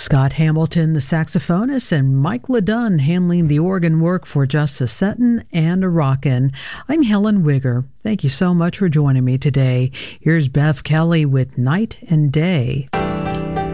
Scott Hamilton, the saxophonist, and Mike LeDunn handling the organ work for Just a Settin' and a Rockin'. I'm Helen Wigger. Thank you so much for joining me today. Here's Bev Kelly with Night and Day.